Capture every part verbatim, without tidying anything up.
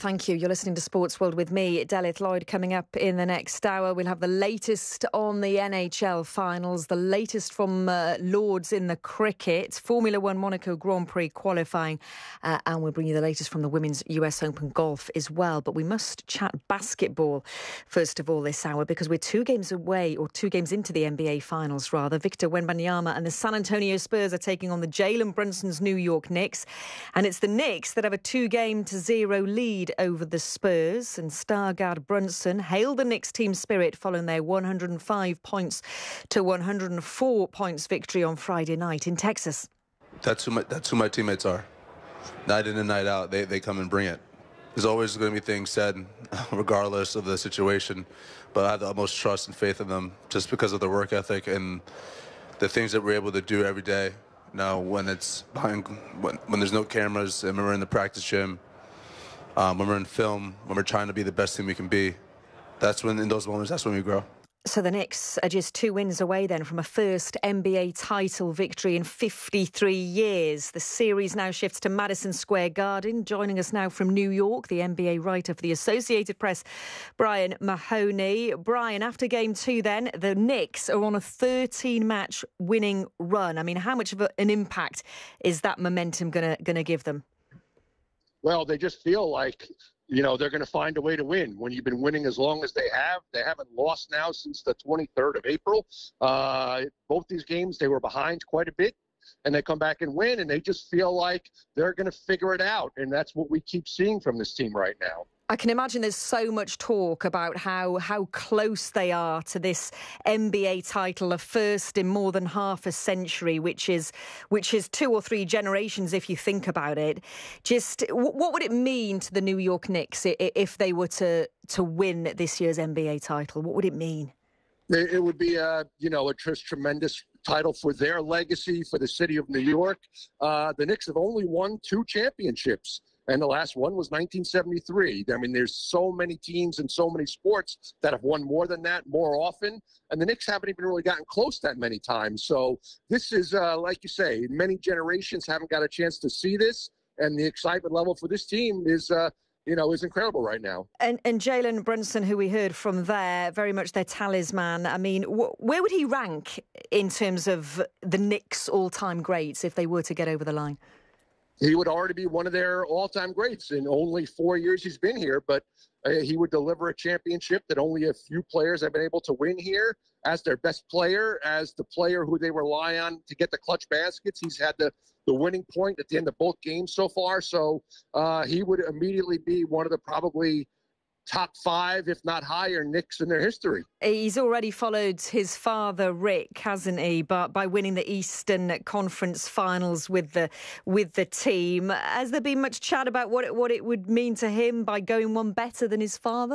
Thank you. You're listening to Sports World with me, Delith Lloyd. Coming up in the next hour, we'll have the latest on the N H L finals, the latest from uh, Lords in the cricket, Formula One Monaco Grand Prix qualifying, uh, and we'll bring you the latest from the Women's U S Open golf as well. But we must chat basketball first of all this hour, because we're two games away, or two games into the N B A finals rather. Victor Wembanyama and the San Antonio Spurs are taking on the Jalen Brunson's New York Knicks, and it's the Knicks that have a two-game to zero lead over the Spurs, and star guard Brunson hailed the Knicks team spirit following their one hundred five points to one hundred four points victory on Friday night in Texas. That's who my, that's who my teammates are. Night in and night out, they, they come and bring it. There's always going to be things said, regardless of the situation, but I have the utmost trust and faith in them just because of their work ethic and the things that we're able to do every day. Now, when it's behind, when, when there's no cameras and when we're in the practice gym, Um, when we're in film, when we're trying to be the best team we can be, that's when, in those moments, that's when we grow. So the Knicks are just two wins away then from a first N B A title victory in fifty-three years. The series now shifts to Madison Square Garden. Joining us now from New York, the N B A writer for the Associated Press, Brian Mahoney. Brian, after game two then, the Knicks are on a thirteen-match winning run. I mean, how much of a, an impact is that momentum going to going to give them? Well, they just feel like, you know, they're going to find a way to win. When you've been winning as long as they have, they haven't lost now since the twenty-third of April. Uh, both these games, they were behind quite a bit, and they come back and win, and they just feel like they're going to figure it out. And that's what we keep seeing from this team right now. I can imagine there's so much talk about how how close they are to this N B A title, a first in more than half a century, which is which is two or three generations if you think about it. Just what would it mean to the New York Knicks if they were to to win this year's N B A title? What would it mean? It would be a you know a just tremendous title for their legacy, for the city of New York. Uh, the Knicks have only won two championships, and the last one was nineteen seventy-three. I mean, there's so many teams in so many sports that have won more than that more often, and the Knicks haven't even really gotten close that many times. So this is, uh, like you say, many generations haven't got a chance to see this, and the excitement level for this team is uh, you know, is incredible right now. And, and Jalen Brunson, who we heard from there, very much their talisman. I mean, wh- where would he rank in terms of the Knicks' all-time greats if they were to get over the line? He would already be one of their all-time greats. In only four years he's been here, but uh, he would deliver a championship that only a few players have been able to win here. As their best player, as the player who they rely on to get the clutch baskets, he's had the, the winning point at the end of both games so far. So uh, he would immediately be one of the probably top five, if not higher, Knicks in their history. He's already followed his father, Rick, hasn't he? But by winning the Eastern Conference Finals with the with the team, has there been much chat about what it, what it would mean to him by going one better than his father?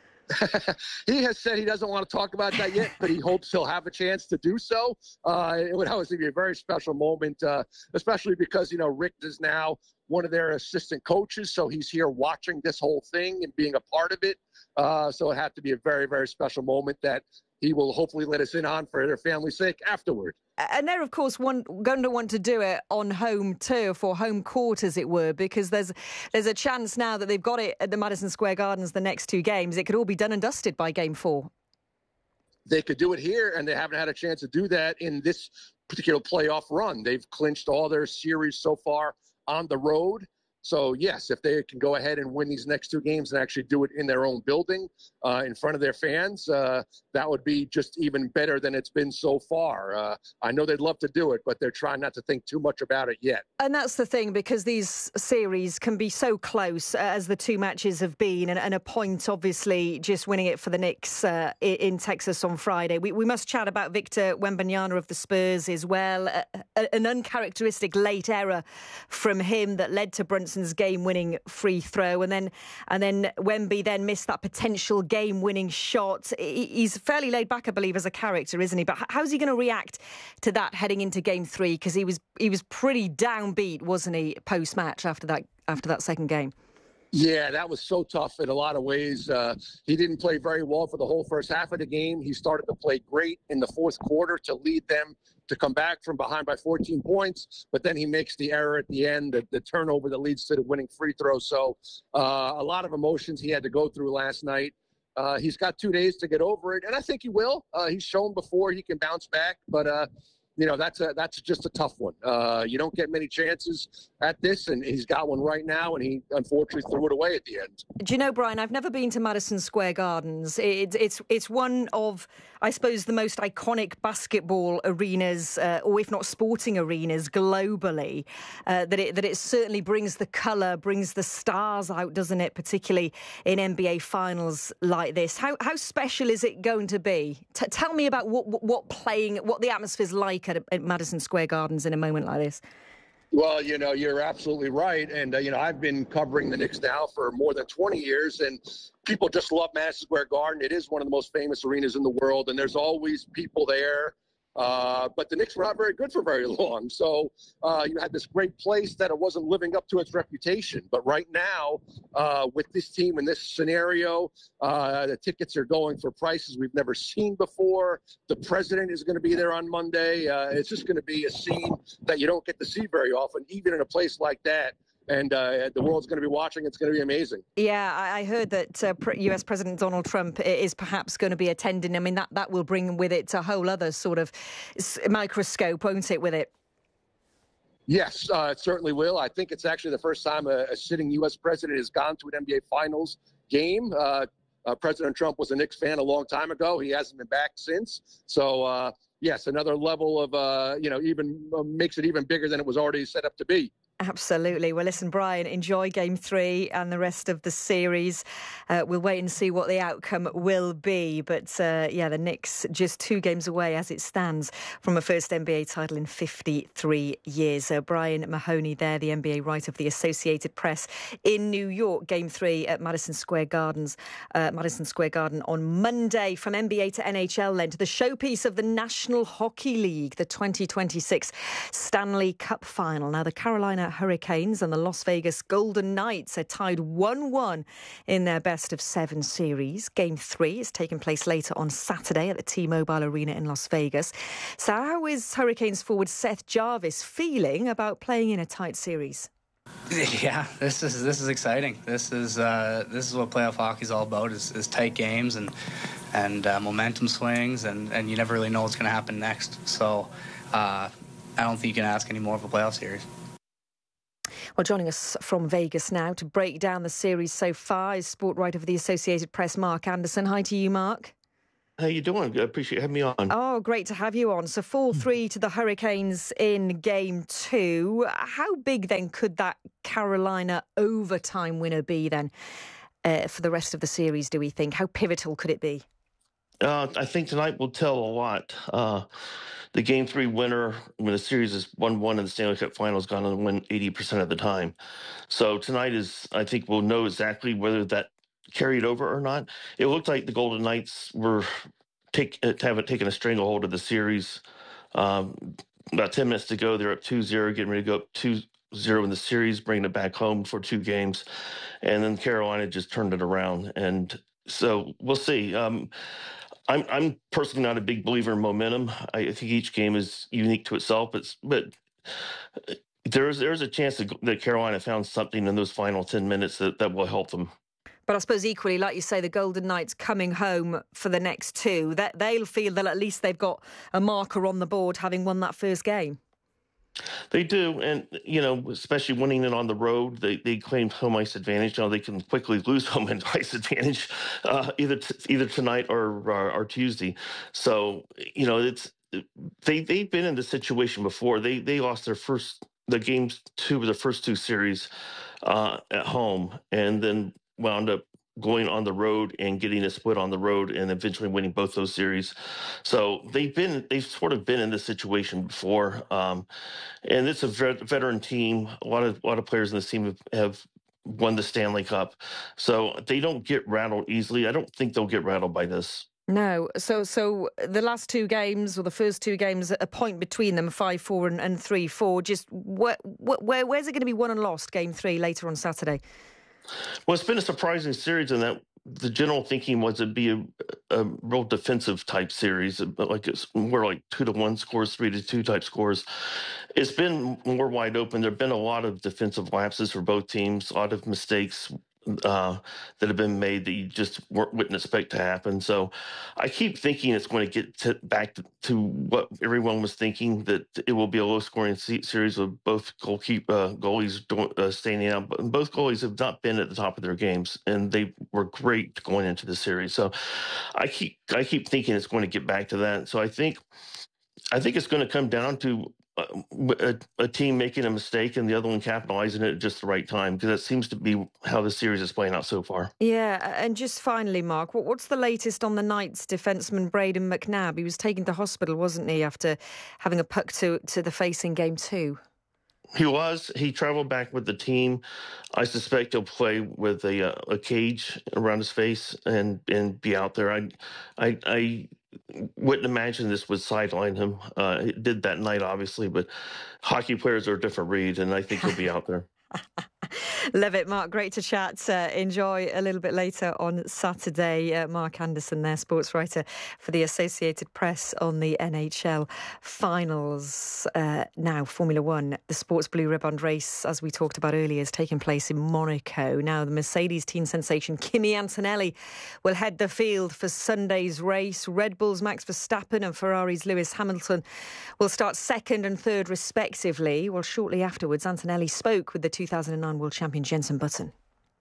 He has said he doesn't want to talk about that yet, but he hopes he'll have a chance to do so. Uh, it would obviously be a very special moment, uh, especially because, you know, Rick is now one of their assistant coaches, so he's here watching this whole thing and being a part of it. Uh, so it had to be a very, very special moment that he will hopefully let us in on for their family's sake afterward. And they're, of course, one, going to want to do it on home turf or home court, as it were, because there's there's a chance now that they've got it at the Madison Square Gardens the next two games. It could all be done and dusted by game four. They could do it here, and they haven't had a chance to do that in this particular playoff run. They've clinched all their series so far on the road. So, yes, if they can go ahead and win these next two games and actually do it in their own building, uh, in front of their fans, uh, that would be just even better than it's been so far. Uh, I know they'd love to do it, but they're trying not to think too much about it yet. And that's the thing, because these series can be so close, uh, as the two matches have been, and, and a point, obviously, just winning it for the Knicks uh, in Texas on Friday. We, we must chat about Victor Wembanyama of the Spurs as well. Uh, an uncharacteristic late error from him that led to Brunson's game-winning free throw, and then and then Wemby then missed that potential game-winning shot. He's fairly laid back, I believe, as a character, isn't he? But how's he going to react to that heading into game three? Because he was he was pretty downbeat, wasn't he, post-match after that after that second game? Yeah, that was so tough in a lot of ways. Uh, he didn't play very well for the whole first half of the game. He started to play great in the fourth quarter to lead them to come back from behind by fourteen points, but then he makes the error at the end, the, the turnover that leads to the winning free throw. So uh, a lot of emotions he had to go through last night. Uh, he's got two days to get over it, and I think he will. Uh, he's shown before he can bounce back, but uh, you know that's a that's just a tough one. Uh, you don't get many chances at this, and he's got one right now, and he unfortunately threw it away at the end. Do you know, Brian, I've never been to Madison Square Gardens. It's it's it's one of, I suppose, the most iconic basketball arenas, uh, or if not sporting arenas, globally. Uh, that it that it certainly brings the colour, brings the stars out, doesn't it? Particularly in N B A finals like this. How how special is it going to be? T- tell me about what what playing, what the atmosphere's like at, at Madison Square Gardens in a moment like this. Well, you know, you're absolutely right. And, uh, you know, I've been covering the Knicks now for more than twenty years, and people just love Madison Square Garden. It is one of the most famous arenas in the world, and there's always people there. Uh, but the Knicks were not very good for very long. So uh, you had this great place that it wasn't living up to its reputation. But right now, uh, with this team in this scenario, uh, the tickets are going for prices we've never seen before. The president is going to be there on Monday. Uh, it's just going to be a scene that you don't get to see very often, even in a place like that. And uh, the world's going to be watching. It's going to be amazing. Yeah, I heard that uh, U S President Donald Trump is perhaps going to be attending. I mean, that, that will bring with it a whole other sort of microscope, won't it, with it? Yes, uh, it certainly will. I think it's actually the first time a, a sitting U S president has gone to an N B A Finals game. Uh, uh, President Trump was a Knicks fan a long time ago. He hasn't been back since. So, uh, yes, another level of, uh, you know, even uh, makes it even bigger than it was already set up to be. Absolutely. Well, listen, Brian, enjoy Game three and the rest of the series. Uh, we'll wait and see what the outcome will be. But, uh, yeah, the Knicks just two games away as it stands from a first N B A title in fifty-three years. Uh, Brian Mahoney there, the N B A writer of the Associated Press in New York. Game three at Madison Square Gardens, uh, Madison Square Garden on Monday. From N B A to N H L then to the showpiece of the National Hockey League, the twenty twenty-six Stanley Cup Final. Now, the Carolina Hurricanes and the Las Vegas Golden Knights are tied one one in their best of seven series. Game three is taking place later on Saturday at the T-Mobile Arena in Las Vegas. So how is Hurricanes forward Seth Jarvis feeling about playing in a tight series? Yeah, this is this is exciting. This is uh, this is what playoff hockey is all about: is, is tight games and and uh, momentum swings, and, and you never really know what's going to happen next. So uh, I don't think you can ask any more of a playoff series. Well, joining us from Vegas now to break down the series so far is sport writer for the Associated Press, Mark Anderson. Hi to you, Mark. How you doing? I appreciate having me on. Oh, great to have you on. So four three to the Hurricanes in game two. How big then could that Carolina overtime winner be then uh, for the rest of the series, do we think? How pivotal could it be? Uh, I think tonight will tell a lot. Uh, the game three winner, when the series is one one in the Stanley Cup Final, is going to win eighty percent of the time. So tonight is, I think we'll know exactly whether that carried over or not. It looked like the Golden Knights were take have taken a stranglehold of the series. Um, about ten minutes to go, they're up two zero, getting ready to go up two zero in the series, bringing it back home for two games. And then Carolina just turned it around. And so we'll see. Um, I'm I'm personally not a big believer in momentum. I, I think each game is unique to itself, but but there's there's a chance that, that Carolina found something in those final ten minutes that, that will help them. But I suppose equally, like you say, the Golden Knights coming home for the next two, that they'll feel that at least they've got a marker on the board having won that first game. They do, and, you know, especially winning it on the road, they, they claim home ice advantage. Now, they can quickly lose home ice advantage uh, either t- either tonight or, or or Tuesday. So, you know, it's they, they've been in this situation before. They they lost their first, the games two of the first two series uh, at home, and then wound up going on the road and getting a split on the road and eventually winning both those series. So they've been, they've sort of been in this situation before. Um, and it's a vet- veteran team. A lot of, a lot of players in this team have, have won the Stanley Cup. So they don't get rattled easily. I don't think they'll get rattled by this. No. So so the last two games, or the first two games, a point between them, five four and, and three four. Just where, where, where's it going to be won and lost, game three, later on Saturday? Well, it's been a surprising series in that the general thinking was it'd be a, a real defensive type series, but like it's more like two to one scores, three to two type scores. It's been more wide open. There've been a lot of defensive lapses for both teams, a lot of mistakes uh, that have been made that you just wouldn't expect to happen. So I keep thinking it's going to get to, back to, to what everyone was thinking, that it will be a low-scoring series with both goalkeep, uh, goalies uh, standing out. But both goalies have not been at the top of their games, and they were great going into the series. So I keep I keep thinking it's going to get back to that. So I think I think it's going to come down to A, a team making a mistake and the other one capitalizing it at just the right time, because that seems to be how the series is playing out so far. Yeah, and just finally, Mark, what, what's the latest on the Knights defenseman Braden McNabb? He was taken to hospital, wasn't he, after having a puck to, to the face in game two? He was. He traveled back with the team. I suspect he'll play with a a cage around his face and, and be out there. I, I, I wouldn't imagine this would sideline him. Uh, it did that night, obviously, but hockey players are a different breed, and I think he'll be out there. Love it, Mark. Great to chat. Uh, enjoy a little bit later on Saturday. Uh, Mark Anderson there, sports writer for the Associated Press on the N H L finals. Uh, now, Formula One, the Sports Blue Ribbon race, as we talked about earlier, is taking place in Monaco. Now, the Mercedes teen sensation Kimi Antonelli will head the field for Sunday's race. Red Bull's Max Verstappen and Ferrari's Lewis Hamilton will start second and third respectively. Well, shortly afterwards, Antonelli spoke with the two thousand nine World Champion Jenson Button.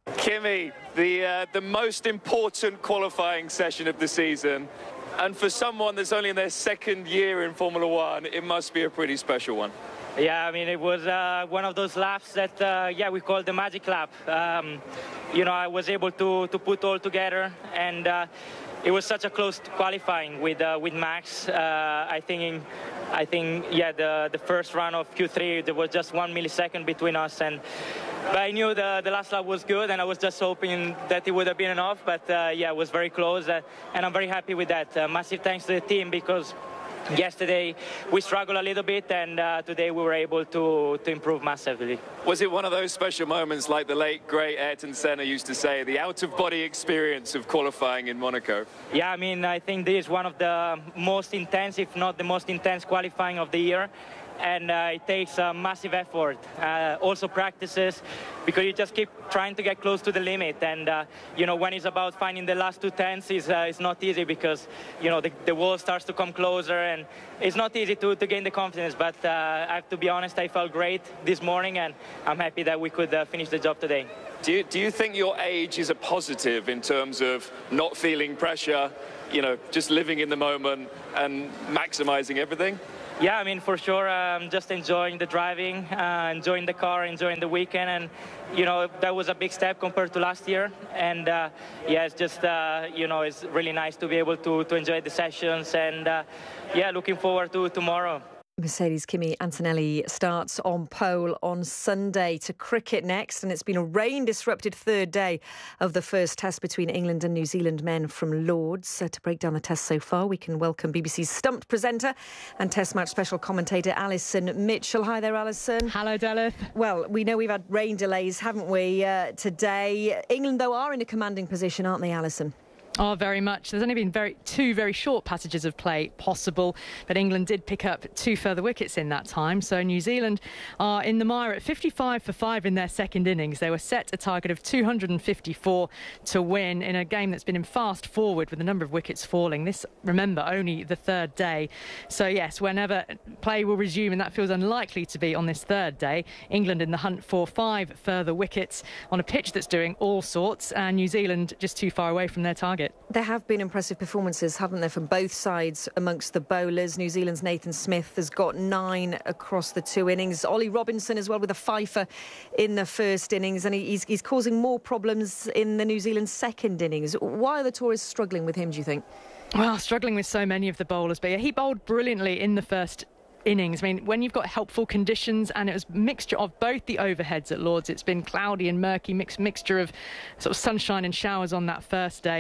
Kimi, the uh, the most important qualifying session of the season, and for someone that's only in their second year in Formula One, it must be a pretty special one. Yeah, I mean, it was uh, one of those laps that, uh, yeah, we call the magic lap. Um, you know, I was able to, to put all together, and uh, it was such a close qualifying with uh, with Max. Uh, I think, I think, yeah, the the first run of Q three, there was just one millisecond between us, and but I knew the the last lap was good, and I was just hoping that it would have been enough. But uh, yeah, it was very close, uh, and I'm very happy with that. Uh, massive thanks to the team, because yesterday we struggled a little bit, and uh, today we were able to, to improve massively. Was it one of those special moments, like the late, great Ayrton Senna used to say, the out-of-body experience of qualifying in Monaco? Yeah, I mean, I think this is one of the most intense, if not the most intense qualifying of the year. And uh, it takes a massive effort, uh, also practices, because you just keep trying to get close to the limit. And, uh, you know, when it's about finding the last two tenths, it's, uh, it's not easy, because, you know, the, the wall starts to come closer, and it's not easy to, to gain the confidence. But uh, I have to be honest, I felt great this morning, and I'm happy that we could uh, finish the job today. Do you, do you think your age is a positive in terms of not feeling pressure, you know, just living in the moment and maximizing everything? Yeah, I mean, for sure, I'm um, just enjoying the driving, uh, enjoying the car, enjoying the weekend. And, you know, that was a big step compared to last year. And, uh, yeah, it's just, uh, you know, it's really nice to be able to, to enjoy the sessions. And, uh, yeah, looking forward to tomorrow. Mercedes Kimi Antonelli starts on pole on Sunday. To cricket next, and it's been a rain-disrupted third day of the first test between England and New Zealand men from Lords. So to break down the test so far, we can welcome B B C's stumped presenter and Test match special commentator Alison Mitchell. Hi there, Alison. Hello, Delith. Well, we know we've had rain delays, haven't we, uh, today? England, though, are in a commanding position, aren't they, Alison? Oh, very much. There's only been very two very short passages of play possible, but England did pick up two further wickets in that time. So New Zealand are in the mire at fifty-five for five in their second innings. They were set a target of two hundred fifty-four to win in a game that's been in fast forward with a number of wickets falling. This, remember, only the third day. So yes, whenever play will resume, and that feels unlikely to be on this third day, England in the hunt for five further wickets on a pitch that's doing all sorts, and New Zealand just too far away from their target. There have been impressive performances, haven't there, from both sides amongst the bowlers. New Zealand's Nathan Smith has got nine across the two innings. Ollie Robinson as well with a fifer in the first innings, and he's, he's causing more problems in the New Zealand second innings. Why are the Tories struggling with him, do you think? Well, struggling with so many of the bowlers, but yeah, he bowled brilliantly in the first innings. I mean, when you've got helpful conditions, and it was a mixture of both the overheads at Lords. It's been cloudy and murky, mixed mixture of sort of sunshine and showers on that first day.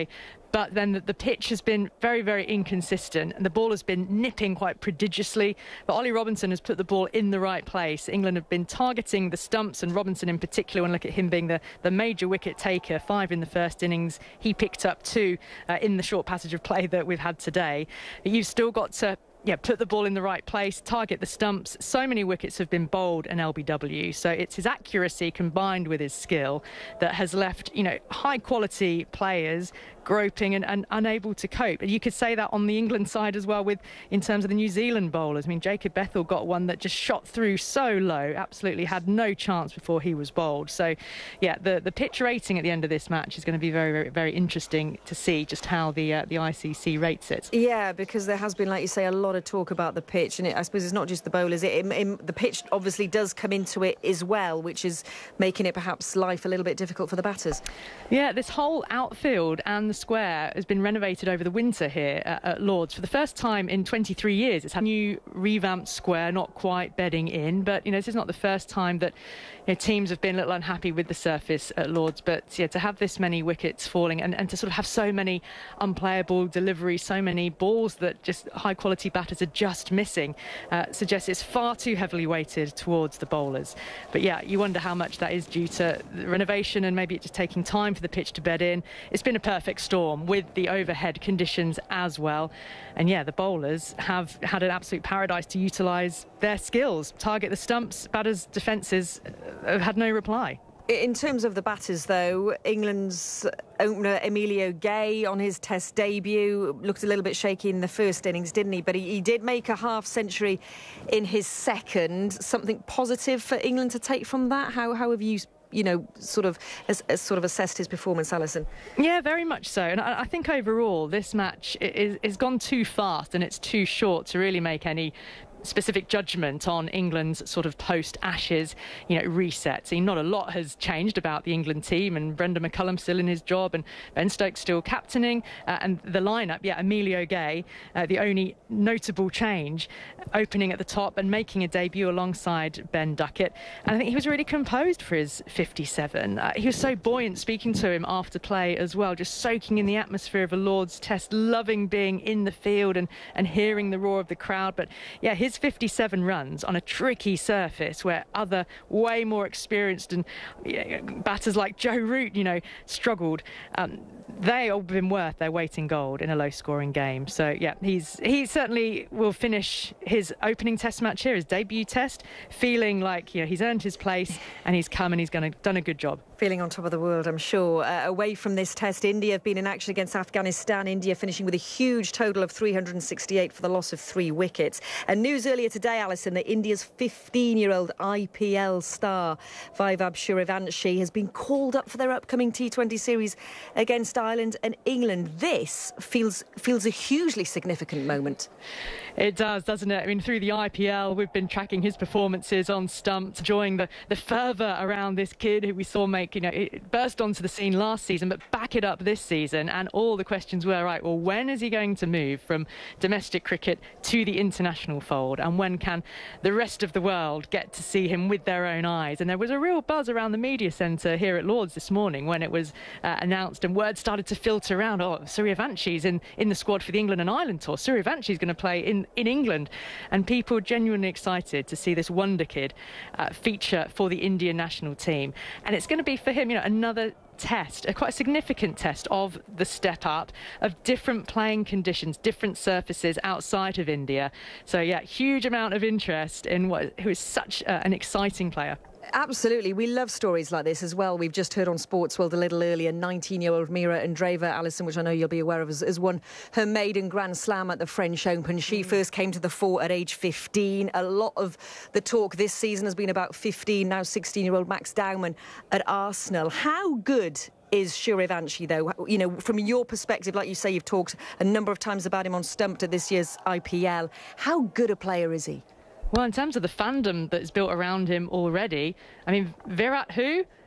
but then the, the pitch has been very, very inconsistent, and the ball has been nipping quite prodigiously. But Ollie Robinson has put the ball in the right place. England have been targeting the stumps, and Robinson in particular, when look at him being the, the major wicket taker, five in the first innings. He picked up two uh, in the short passage of play that we've had today. But you've still got to Yeah, put the ball in the right place, target the stumps. So many wickets have been bowled in L B W. So it's his accuracy combined with his skill that has left, you know, high quality players groping and, and unable to cope. And you could say that on the England side as well, with in terms of the New Zealand bowlers. I mean, Jacob Bethel got one that just shot through so low, absolutely had no chance before he was bowled. So, yeah, the, the pitch rating at the end of this match is going to be very, very, very interesting to see just how the uh, the I C C rates it. Yeah, because there has been, like you say, a lot of talk about the pitch, and it, I suppose it's not just the bowlers. It, it, it, the pitch obviously does come into it as well, which is making it perhaps life a little bit difficult for the batters. Yeah, this whole outfield and the square has been renovated over the winter here at, at Lords for the first time in twenty-three years. It's had a new revamped square, not quite bedding in, but you know, this is not the first time that you know, teams have been a little unhappy with the surface at Lords. But yeah, to have this many wickets falling and, and to sort of have so many unplayable deliveries, so many balls that just high quality batters are just missing, uh, suggests it's far too heavily weighted towards the bowlers. But yeah, you wonder how much that is due to the renovation and maybe it just taking time for the pitch to bed in. It's been a perfect storm with the overhead conditions as well. And yeah, the bowlers have had an absolute paradise to utilise their skills. Target the stumps, batters' defences have had no reply. In terms of the batters, though, England's opener Emilio Gay on his Test debut looked a little bit shaky in the first innings, didn't he? But he, he did make a half century in his second. Something positive for England to take from that? How, how have you... you know, sort of as, as sort of assessed his performance, Alison? Yeah, very much so. And I, I think overall this match is, is gone too fast and it's too short to really make any specific judgment on England's sort of post-Ashes, you know, reset. See, not a lot has changed about the England team, and Brendan McCullum still in his job, and Ben Stokes still captaining, uh, and the lineup, yeah, Emilio Gay, uh, the only notable change, opening at the top and making a debut alongside Ben Duckett. And I think he was really composed for his fifty-seven. Uh, he was so buoyant speaking to him after play as well, just soaking in the atmosphere of a Lord's Test, loving being in the field and, and hearing the roar of the crowd. But yeah, his fifty-seven runs on a tricky surface where other way more experienced and you know, batters like Joe Root, you know, struggled. Um, they all been worth their weight in gold in a low-scoring game. So yeah, he's he certainly will finish his opening Test match here, his debut Test, feeling like you know he's earned his place and he's come and he's going to done a good job. Feeling on top of the world, I'm sure. Uh, away from this Test, India have been in action against Afghanistan. India finishing with a huge total of three hundred sixty-eight for the loss of three wickets. And news earlier today, Alison, that India's fifteen-year-old I P L star, Vaibhav Suryavanshi, has been called up for their upcoming T twenty series against Ireland and England. This feels feels a hugely significant moment. It does, doesn't it? I mean, through the I P L, we've been tracking his performances on stumps, enjoying the, the fervour around this kid who we saw make, you know, it burst onto the scene last season, but back it up this season. And all the questions were, right, well, when is he going to move from domestic cricket to the international fold? And when can the rest of the world get to see him with their own eyes? And there was a real buzz around the media centre here at Lords this morning when it was uh, announced and words started to filter around. Oh, Suryavanshi's in, in the squad for the England and Ireland tour. Suryavanshi's going to play in in England, and people genuinely excited to see this wonder kid uh, feature for the Indian national team. And it's going to be for him, you know, another test, a quite significant test of the step up, of different playing conditions, different surfaces outside of India. So yeah, huge amount of interest in what who is such uh, an exciting player. Absolutely. We love stories like this as well. We've just heard on Sportsworld a little earlier, nineteen-year-old Mira Andreeva, Alison, which I know you'll be aware of, has, has won her maiden Grand Slam at the French Open. She mm. first came to the fore at age fifteen. A lot of the talk this season has been about fifteen, now sixteen-year-old Max Dowman at Arsenal. How good is Suryavanshi, though? You know, from your perspective, like you say, you've talked a number of times about him on Stumped at this year's I P L. How good a player is he? Well, in terms of the fandom that's built around him already, I mean, Virat who?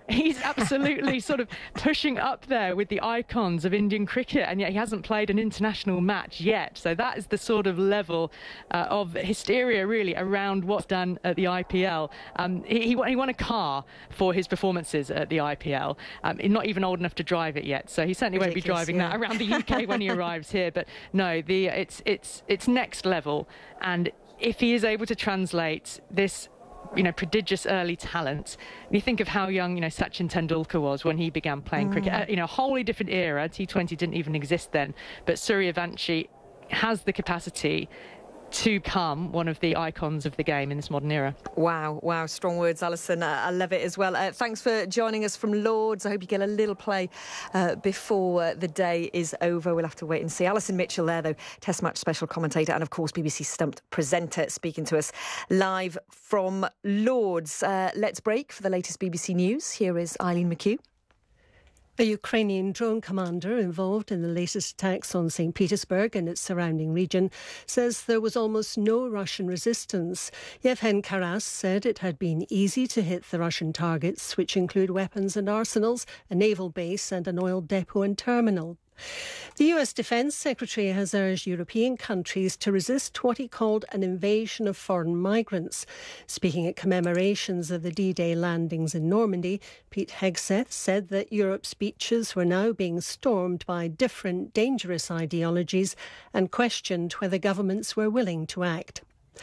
He's absolutely sort of pushing up there with the icons of Indian cricket, and yet he hasn't played an international match yet. So that is the sort of level uh, of hysteria, really, around what's done at the I P L. Um, he, he, won, he won a car for his performances at the I P L. Um, he's not even old enough to drive it yet, so he certainly Ridiculous, won't be driving yeah. that around the U K when he arrives here. But no, the it's it's it's next level, and if he is able to translate this, you know, prodigious early talent. You think of how young, you know, Sachin Tendulkar was when he began playing mm. cricket. Uh, you know, a wholly different era. T twenty didn't even exist then. But Suryavanshi has the capacity to become one of the icons of the game in this modern era. Wow, wow, strong words, Alison. Uh, I love it as well. Uh, thanks for joining us from Lords. I hope you get a little play uh, before uh, the day is over. We'll have to wait and see. Alison Mitchell there, though, Test Match special commentator and, of course, B B C Stumped presenter, speaking to us live from Lords. Uh, let's break for the latest B B C News. Here is Eileen McHugh. A Ukrainian drone commander involved in the latest attacks on Saint Petersburg and its surrounding region says there was almost no Russian resistance. Yevhen Karas said it had been easy to hit the Russian targets, which include weapons and arsenals, a naval base and an oil depot and terminal. The U S Defence Secretary has urged European countries to resist what he called an invasion of foreign migrants. Speaking at commemorations of the D-Day landings in Normandy, Pete Hegseth said that Europe's beaches were now being stormed by different dangerous ideologies and questioned whether governments were willing to act.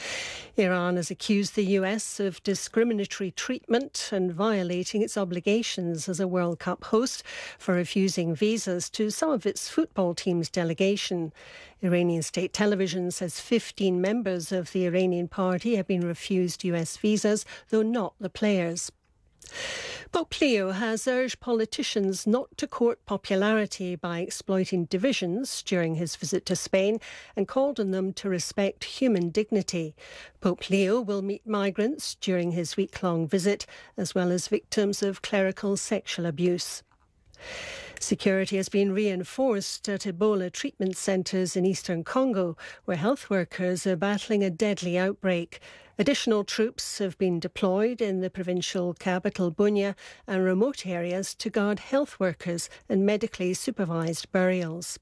Iran has accused the U S of discriminatory treatment and violating its obligations as a World Cup host for refusing visas to some of its football team's delegation. Iranian state television says fifteen members of the Iranian party have been refused U S visas, though not the players. Pope Leo has urged politicians not to court popularity by exploiting divisions during his visit to Spain and called on them to respect human dignity. Pope Leo will meet migrants during his week-long visit, as well as victims of clerical sexual abuse. Security has been reinforced at Ebola treatment centres in eastern Congo, where health workers are battling a deadly outbreak. Additional troops have been deployed in the provincial capital, Bunia, and remote areas to guard health workers and medically supervised burials.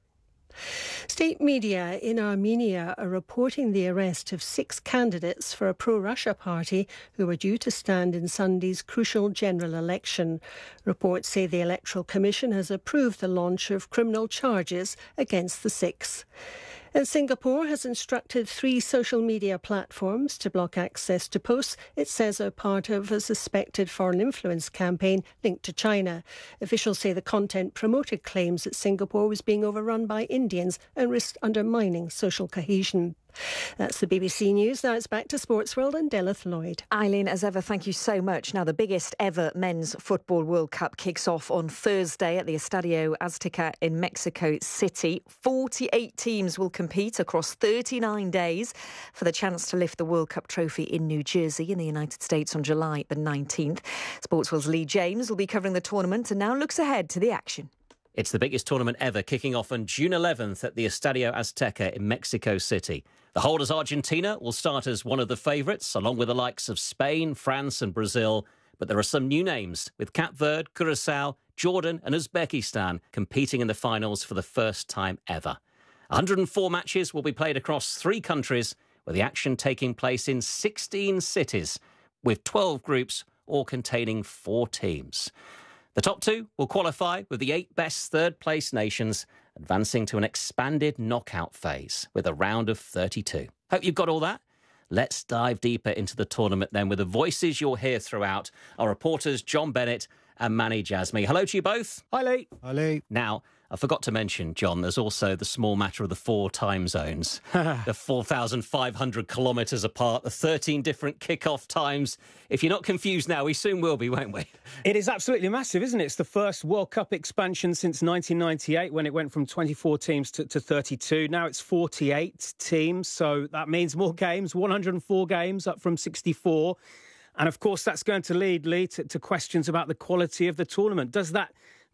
State media in Armenia are reporting the arrest of six candidates for a pro-Russia party who were due to stand in Sunday's crucial general election. Reports say the Electoral Commission has approved the launch of criminal charges against the six. And Singapore has instructed three social media platforms to block access to posts it says are part of a suspected foreign influence campaign linked to China. Officials say the content promoted claims that Singapore was being overrun by Indians and risked undermining social cohesion. That's the B B C News. Now it's back to Sports World and Delith Lloyd. Eileen, as ever, thank you so much. Now, the biggest ever men's football World Cup kicks off on Thursday at the Estadio Azteca in Mexico City. forty-eight teams will compete across thirty-nine days for the chance to lift the World Cup trophy in New Jersey in the United States on July the nineteenth. Sports World's Lee James will be covering the tournament and now looks ahead to the action. It's the biggest tournament ever, kicking off on June eleventh at the Estadio Azteca in Mexico City. The holders Argentina will start as one of the favourites, along with the likes of Spain, France and Brazil. But there are some new names, with Cape Verde, Curaçao, Jordan and Uzbekistan competing in the finals for the first time ever. one hundred four matches will be played across three countries, with the action taking place in sixteen cities, with twelve groups, all containing four teams. The top two will qualify, with the eight best third-place nations advancing to an expanded knockout phase with a round of thirty-two. Hope you've got all that. Let's dive deeper into the tournament then with the voices you'll hear throughout, our reporters John Bennett and Manny Jasmi. Hello to you both. Hi, Lee. Hi, Lee. Now, I forgot to mention, John, there's also the small matter of the four time zones. The four thousand five hundred kilometres apart, the thirteen different kick-off times. If you're not confused now, we soon will be, won't we? It is absolutely massive, isn't it? It's the first World Cup expansion since nineteen ninety-eight, when it went from twenty-four teams to, to thirty-two. Now it's forty-eight teams, so that means more games, one hundred four games up from sixty-four. And of course, that's going to lead, Lee, to, to questions about the quality of the tournament. Does that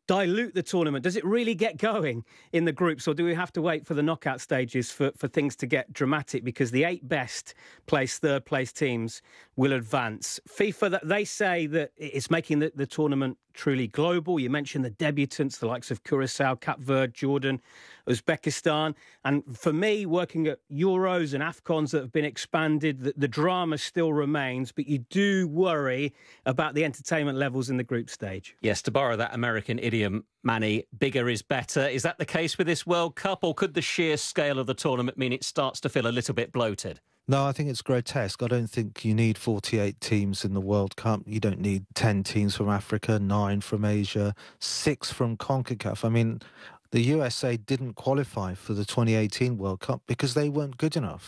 dilute the tournament? Does it really get going in the groups, or do we have to wait for the knockout stages for, for things to get dramatic? Because the eight best placed, third place teams will advance. FIFA, they say that it's making the, the tournament truly global. You mentioned the debutants, the likes of Curacao, Cape Verde, Jordan, Uzbekistan. And for me, working at Euros and AFCONs that have been expanded, the, the drama still remains, but you do worry about the entertainment levels in the group stage. Yes, to borrow that American idiom, Manny, bigger is better. Is that the case with this World Cup, or could the sheer scale of the tournament mean it starts to feel a little bit bloated? No, I think it's grotesque. I don't think you need forty-eight teams in the World Cup. You don't need ten teams from Africa, nine from Asia, six from CONCACAF. I mean, the U S A didn't qualify for the twenty eighteen World Cup because they weren't good enough.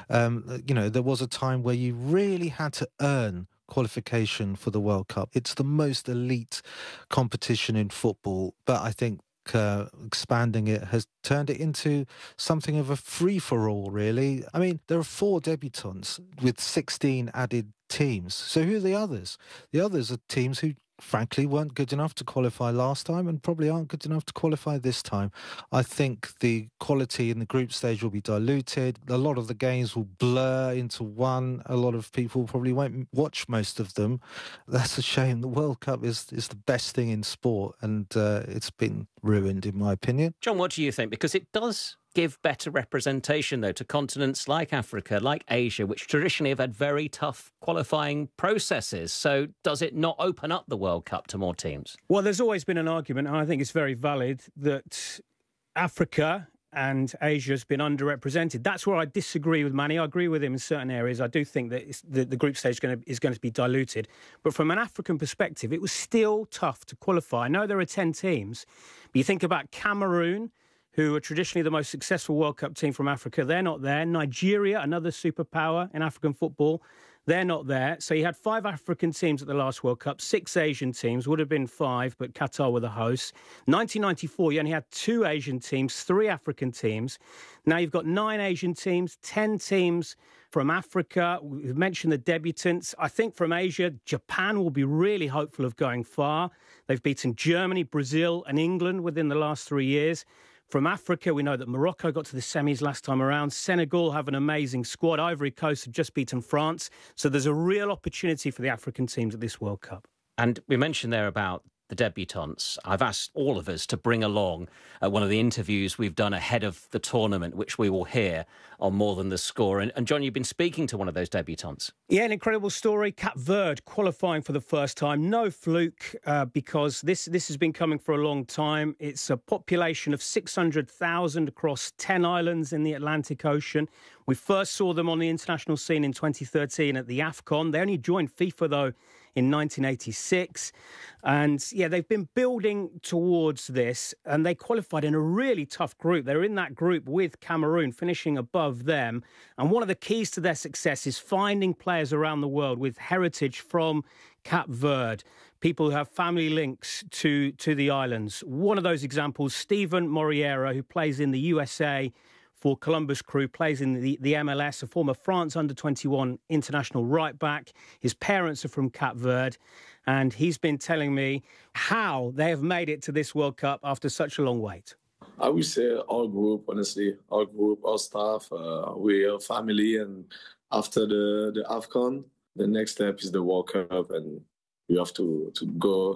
Um, you know, there was a time where you really had to earn qualification for the World Cup. It's the most elite competition in football, but I think Uh, expanding it has turned it into something of a free-for-all, really. I mean, there are four debutants with sixteen added teams. So who are the others? The others are teams who, frankly, weren't good enough to qualify last time and probably aren't good enough to qualify this time. I think the quality in the group stage will be diluted. A lot of the games will blur into one. A lot of people probably won't watch most of them. That's a shame. The World Cup is, is the best thing in sport, and uh, it's been ruined, in my opinion. John, what do you think? Because it does give better representation, though, to continents like Africa, like Asia, which traditionally have had very tough qualifying processes. So does it not open up the World Cup to more teams? Well, there's always been an argument, and I think it's very valid, that Africa and Asia has been underrepresented. That's where I disagree with Manny. I agree with him in certain areas. I do think that it's, the, the group stage is going, to, is going to be diluted. But from an African perspective, it was still tough to qualify. I know there are ten teams, but you think about Cameroon, who are traditionally the most successful World Cup team from Africa. They're not there. Nigeria, another superpower in African football, they're not there. So you had five African teams at the last World Cup, six Asian teams, would have been five, but Qatar were the hosts. nineteen ninety-four, you only had two Asian teams, three African teams. Now you've got nine Asian teams, ten teams from Africa. We've mentioned the debutants. I think from Asia, Japan will be really hopeful of going far. They've beaten Germany, Brazil and England within the last three years. From Africa, we know that Morocco got to the semis last time around. Senegal have an amazing squad. Ivory Coast have just beaten France. So there's a real opportunity for the African teams at this World Cup. And we mentioned there about the debutants. I've asked all of us to bring along uh, one of the interviews we've done ahead of the tournament, which we will hear on More Than the Score. And, and John, you've been speaking to one of those debutants. Yeah, an incredible story. Cape Verde qualifying for the first time. No fluke, uh, because this, this has been coming for a long time. It's a population of six hundred thousand across ten islands in the Atlantic Ocean. We first saw them on the international scene in twenty thirteen at the AFCON. They only joined FIFA, though, in nineteen eighty-six. And, yeah, they've been building towards this, and they qualified in a really tough group. They're in that group with Cameroon, finishing above them. And one of the keys to their success is finding players around the world with heritage from Cape Verde, people who have family links to, to the islands. One of those examples, Stephen Moriera, who plays in the U S A for Columbus Crew, plays in the, the M L S, a former France under twenty-one international right back. His parents are from Cape Verde, and he's been telling me how they have made it to this World Cup after such a long wait. I would say our group, honestly, our group, our staff, uh, we are family, and after the, the AFCON, the next step is the World Cup, and you have to, to go